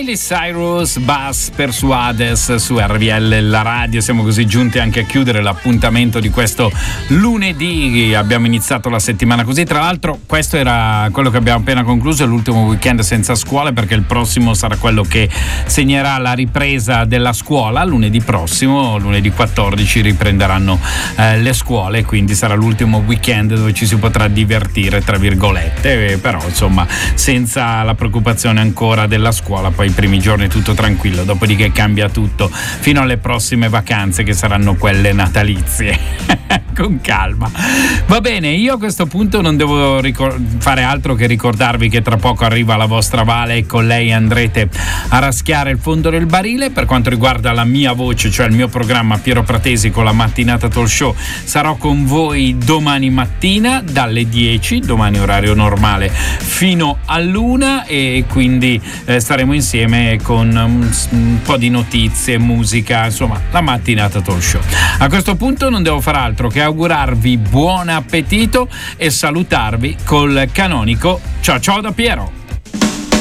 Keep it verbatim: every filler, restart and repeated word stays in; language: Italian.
Miley Cyrus, Buzz Persuades su R V L, la radio. Siamo così giunti anche a chiudere l'appuntamento di questo lunedì. Abbiamo iniziato la settimana così. Tra l'altro questo era quello che abbiamo appena concluso, l'ultimo weekend senza scuole, perché il prossimo sarà quello che segnerà la ripresa della scuola. Lunedì prossimo, lunedì quattordici, riprenderanno eh, le scuole, quindi sarà l'ultimo weekend dove ci si potrà divertire, tra virgolette, però insomma senza la preoccupazione ancora della scuola. Poi i primi giorni tutto tranquillo, dopodiché cambia tutto fino alle prossime vacanze che saranno quelle natalizie. Con calma. Va bene, io a questo punto non devo ricor- fare altro che ricordarvi che tra poco arriva la vostra Vale e con lei andrete a raschiare il fondo del barile. Per quanto riguarda la mia voce, cioè il mio programma Piero Pratesi con la mattinata talk show, sarò con voi domani mattina dalle dieci, domani orario normale, fino all'una, e quindi eh, staremo insieme con un, un po' di notizie, musica, insomma la mattinata talk show. A questo punto non devo fare altro che augurarvi buon appetito e salutarvi col canonico ciao ciao da Piero.